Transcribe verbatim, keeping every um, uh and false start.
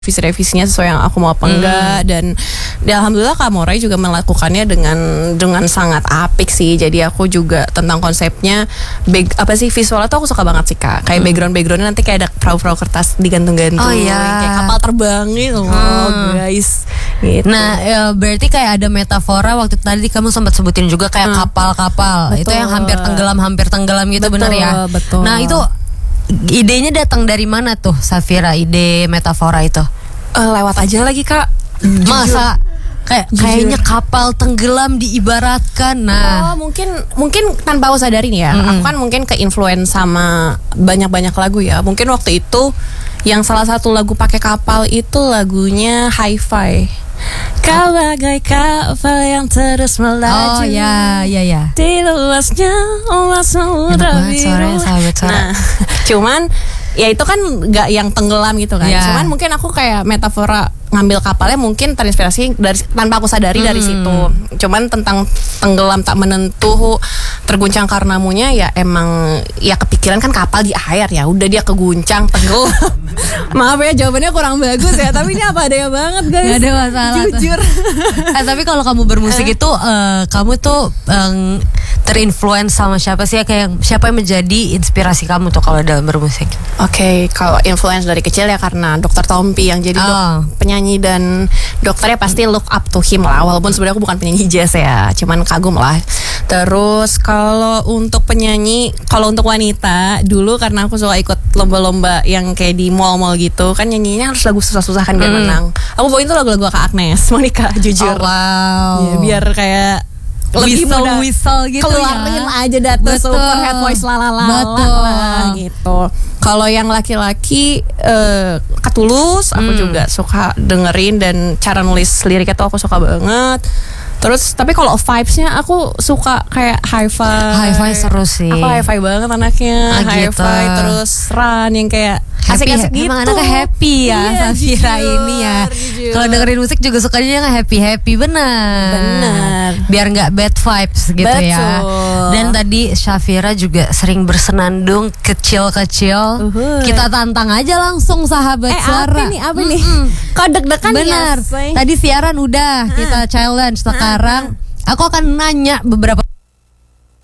revisi-revisinya sesuai yang aku mau apa enggak. hmm. dan, dan alhamdulillah Kak Moray juga melakukannya dengan dengan sangat apik sih. Jadi aku juga tentang konsepnya bag, apa sih visualnya tuh aku suka banget sih Kak. Kayak hmm. background-backgroundnya nanti kayak ada perahu-perahu kertas digantung-gantung, oh, iya. kayak kapal terbang gitu hmm. guys gitu. Nah ya, berarti kayak ada metafora waktu tadi kamu sempat sebutin juga kayak hmm. kapal-kapal. Betul. Itu yang hampir tenggelam hampir tenggelam gitu. Betul, bener ya. Betul. Nah itu idenya datang dari mana tuh Safira, ide metafora itu? Uh, lewat aja lagi Kak. Jujur. Masa kayak Jujur. kayaknya kapal tenggelam diibaratkan. Nah, oh, mungkin mungkin tanpa aku sadarin ya. Mm-hmm. Aku kan mungkin ke-influence sama banyak-banyak lagu ya. Mungkin waktu itu yang salah satu lagu pakai kapal itu lagunya Hi-Fi. Kau bagai kapal yang terus melaju. Oh ya, ya, ya. Di luasnya luas samudra biru. Nah, cuman ya itu kan nggak yang tenggelam gitu kan. Yeah. Cuman mungkin aku kayak metafora ngambil kapalnya mungkin terinspirasi dari tanpa aku sadari hmm. dari situ. Cuman tentang tenggelam tak menentu, terguncang karenamunya ya emang ya kepikiran kan kapal di air ya. Udah dia keguncang tenggelam. Maaf ya jawabannya kurang bagus ya, tapi ini apa adanya banget guys. Gak ada masalah. Jujur. eh, tapi kalau kamu bermusik itu uh, kamu tuh um, terinfluence sama siapa sih ya, kayak siapa yang menjadi inspirasi kamu tuh kalau dalam bermusik? Oke, okay, kalau influence dari kecil ya karena dokter Tompi yang jadi oh. dok, penyanyi dan dokternya pasti look up to him lah. Walaupun sebenarnya aku bukan penyanyi jazz ya, cuman kagum lah. Terus kalau untuk penyanyi, kalau untuk wanita dulu karena aku suka ikut lomba-lomba yang kayak di mall-mall gitu, kan nyanyinya harus lagu susah-susah kan biar hmm. menang. Aku bawain tuh lagu-lagu Kak Agnes, Monica, jujur. Oh, wow. Ya, biar kayak lebih whistle whistle gitu keluarin ya. aja data super head voice lalala lah gitu. Kalau yang laki-laki uh, Katulus aku hmm. juga suka dengerin dan cara nulis liriknya tuh aku suka banget. Terus tapi kalau vibes-nya aku suka kayak Hi-Fi. Hi-Fi seru sih. Aku Hi-Fi banget anaknya. Ah, Hi-Fi gitu. Terus Run yang kayak asik-asik gitu. Emang anaknya happy ya, iya, Safira ini ya. Kalau dengerin musik juga sukanya yang happy-happy, benar. Benar. Biar nggak bad vibes gitu. Betul. Ya. Dan tadi Safira juga sering bersenandung kecil-kecil. Uh-huh. Kita tantang aja langsung sahabat eh, suara. Apa nih? Apa nih? Mm-mm. Kok deg-degan benar. Ya? Tadi siaran udah, uh. kita challenge sekarang. Uh. Aku akan nanya beberapa